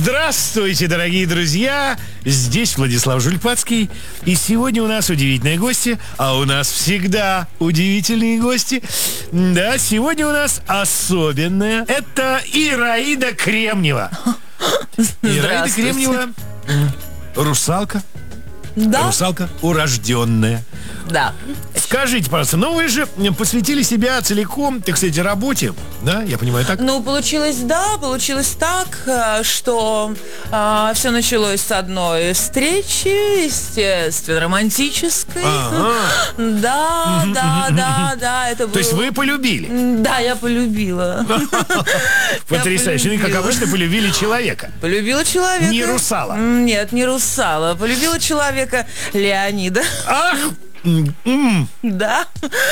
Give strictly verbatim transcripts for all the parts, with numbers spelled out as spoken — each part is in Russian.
Здравствуйте, дорогие друзья! Здесь Владислав Жульпацкий. И сегодня у нас удивительные гости. А у нас всегда удивительные гости. Да, сегодня у нас особенная. Это Ираида Кремнева. Ираида Кремнева русалка. Да? Русалка урожденная. Да. Скажите, пожалуйста, ну вы же посвятили себя целиком, так сказать, работе, да? Я понимаю, так? Ну, получилось, да, получилось так, что а, все началось с одной встречи, естественно, романтической. Ага. Да, да, да, да, это было... То есть вы полюбили? Да, я полюбила. Потрясающе. Ну и, как обычно, полюбили человека. Полюбила человека. Не русала. Нет, не русала. Полюбила человека Леонида. Ах! М-м. Да.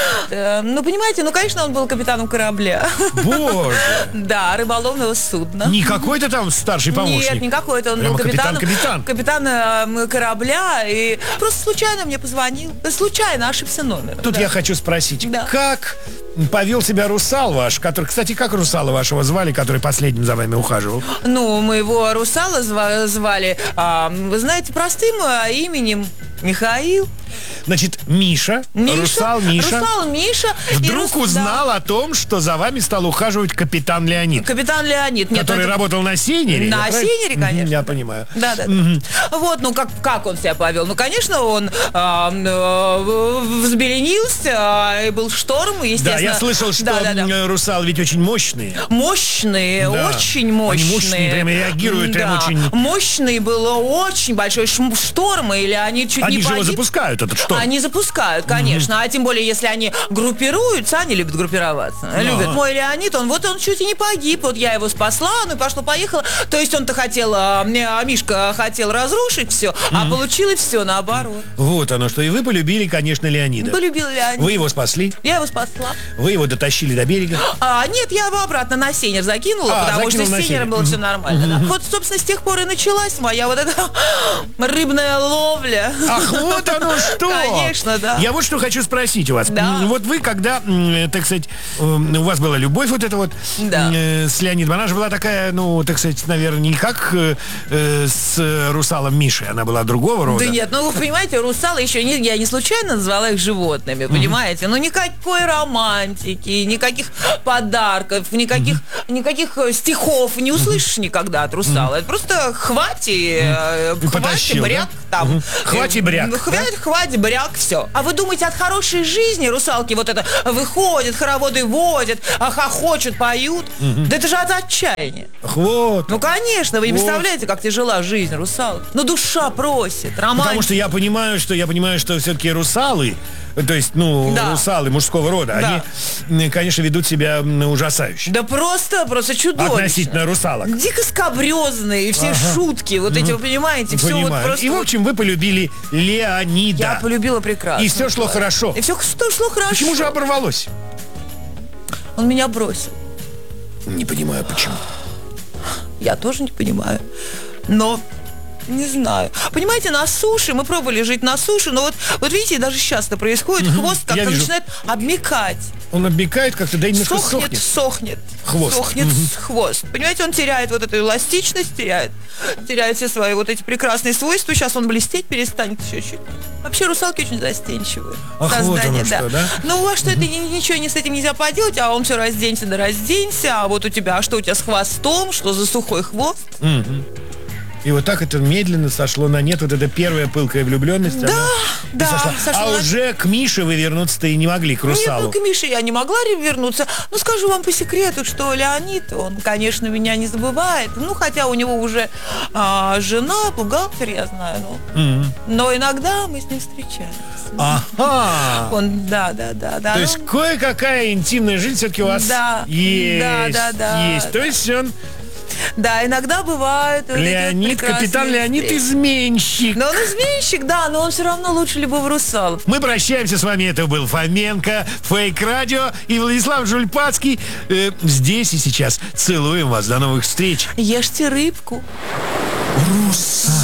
Э, Ну, понимаете, ну, конечно, он был капитаном корабля. Боже! Да, рыболовного судна. Не какой-то там старший помощник? Нет, не какой-то. Он Прямо был капитаном, капитан-капитан. капитан э, корабля. И просто случайно мне позвонил. Случайно ошибся номер. Тут да. я хочу спросить, Да. как повел себя русал ваш, который, кстати, как русала вашего звали, который последним за вами ухаживал? Ну, мы его русала зва- звали, а, вы знаете, простым а, именем Михаил. Значит, Миша, Миша, русал Миша, Русал Миша. и вдруг рус- узнал да. о том, что за вами стал ухаживать капитан Леонид, Капитан Леонид. Нет, который это- работал на сейнере. На я правильно? сейнере, конечно. Мгм, я понимаю. Да, да, да. Вот, ну как, как он себя повел? Ну, конечно, он а, а, взбеленился, а, и был шторм, естественно. Да, я слышал, что Да, да, да. м, русалы ведь очень мощные. Мощные, Да. очень Они мощные. мощные, прям реагируют, прям Да. очень- Мощный был очень большой шм- шторм, или они чуть Они не же его погиб- запускают, этот шторм. Они запускают, конечно. А тем более, если они группируются, они любят группироваться. Любят. Мой Леонид, он вот он чуть и не погиб. Вот я его спасла, ну и пошло-поехало. То есть он-то хотел, а, мне- а Мишка хотел разрушить все, а получилось все наоборот. Вот оно что. И вы полюбили, конечно, Леонида. Полюбил Леонид. Вы его спасли, Я его спасла. вы его дотащили до берега. А, нет, я его обратно на сейнер закинула, А, потому закинул что на с сейнером сейнер. было все нормально. да. Вот, собственно, с тех пор и началась моя вот эта рыбная ловля. Ах, вот оно что! Конечно, да. Я вот что хочу спросить у вас. Да. М, Вот вы, когда, м, так сказать, м, у вас была любовь вот эта вот Да. э, с Леонидом, она же была такая, ну, так сказать, наверное, не как э, э, с русалом Мишей, она была другого рода. Да нет, ну вы понимаете, русалы еще не, я не случайно назвала их животными, понимаете? Ну никакой романтики, никаких подарков, никаких, никаких э, стихов не услышишь никогда от русала. Это просто хвати, э, И потащил, хвати, бряк там. Мгм. Хвати, бряк, Ну, хвати, хвати, бряк, все. А вы думаете, от хорошей жизни русалки вот это выходят, хороводы водят, а хохочут, поют? Да это же от отчаяния. Ах, вот. Ну, конечно, вы не Вот. представляете, как тяжела жизнь русалок. Ну, душа просит, романтика. Потому что я понимаю, что я понимаю, что все-таки русалы, то есть, ну, Да. русалы мужского рода, Да. они, м, конечно, ведут себя м, ужасающе. Да просто, просто чудовищно. Относительно русалок. Дико скабрезные, все шутки, вот эти, вы понимаете, все вот Понимаю. просто... И, в общем, вы полюбили Леонида. Я полюбила прекрасно. И все шло хорошо. И все шло хорошо. Почему же оборвалось? Он меня бросил. Не понимаю, почему. Я тоже не понимаю. Но... Не знаю. Понимаете, на суше, мы пробовали жить на суше, но вот, вот видите, даже сейчас это происходит, хвост я как-то вижу. начинает обмекать. Он обмекает как-то, да и немножко Сохнет, сохнет. сохнет. Хвост. Сохнет с- хвост. Понимаете, он теряет вот эту эластичность, теряет, теряет все свои вот эти прекрасные свойства. Сейчас он блестеть перестанет еще чуть. Вообще русалки очень застенчивые. Ах, вот оно что, да? Ну, у вас что, это ни- ничего не с этим нельзя поделать, а он все разденься да разденься, а вот у тебя, а что у тебя с хвостом, что за сухой хвост? И вот так это медленно сошло на нет. Вот эта первая пылкая влюбленность. Да, она да, и сошла. сошла А на- уже к Мише вы вернуться-то и не могли, к Нет, русалу. ну к Мише я не могла вернуться. Но скажу вам по секрету, что Леонид, он, конечно, меня не забывает. Ну, хотя у него уже а, жена, бухгалтер, я знаю. Ну. Но иногда мы с ним встречаемся. Ага. Он, да, да, да, да. То ну, есть кое-какая интимная жизнь все-таки у вас Да. есть. Да, да, да. Есть. То есть он да, иногда бывает. вот эти вот Леонид, прекрасные капитан Леонид встречи. изменщик. Но он изменщик, да, но он все равно лучше любого русала. Мы прощаемся с вами. Это был Фоменко, Фейк Радио и Владислав Жульпацкий. Э, здесь и сейчас. Целуем вас. До новых встреч. Ешьте рыбку. Русал.